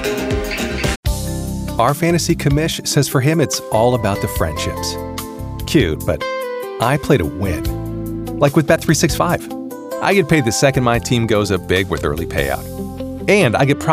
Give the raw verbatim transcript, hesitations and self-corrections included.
Our fantasy commish says for him it's all about the friendships. Cute, but I play to win. Like with Bet three sixty-five. I get paid the second my team goes up big with early payout. And I get